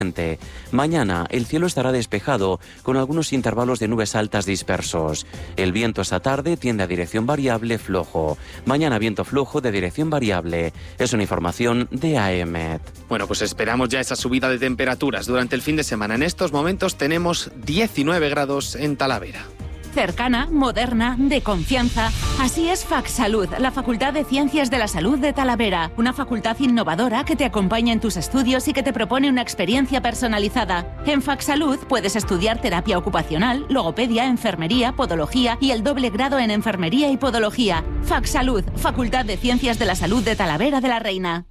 Mañana el cielo estará despejado con algunos intervalos de nubes altas dispersos. El viento esta tarde tiende a dirección variable flojo. Mañana viento flojo de dirección variable. Es una información de AEMET. Bueno, pues esperamos ya esa subida de temperaturas durante el fin de semana. En estos momentos tenemos 19 grados en Talavera. Cercana, moderna, de confianza. Así es FacSalud, la Facultad de Ciencias de la Salud de Talavera. Una facultad innovadora que te acompaña en tus estudios y que te propone una experiencia personalizada. En FacSalud puedes estudiar terapia ocupacional, logopedia, enfermería, podología y el doble grado en enfermería y podología. FacSalud, Facultad de Ciencias de la Salud de Talavera de la Reina.